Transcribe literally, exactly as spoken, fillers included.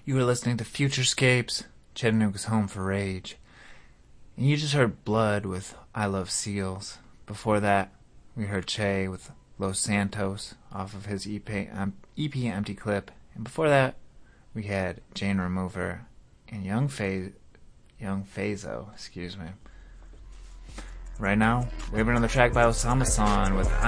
You were listening to Futurescapes, Chattanooga's Home for Rage. And you just heard Blood with I Love Seals. Before that, we heard Che with Los Santos off of his E P, um, E P Empty Clip. And before that, we had Jane Remover and Young Fa- Young Fazo, excuse me. Right now, we have another track by Osama San with